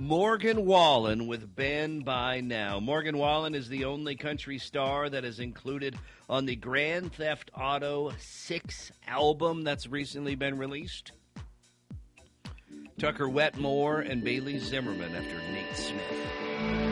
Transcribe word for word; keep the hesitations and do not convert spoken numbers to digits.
Morgan Wallen with Band by Now. Morgan Wallen is the only country star that is included on the Grand Theft Auto six album that's recently been released. Tucker Wetmore and Bailey Zimmerman after Nate Smith.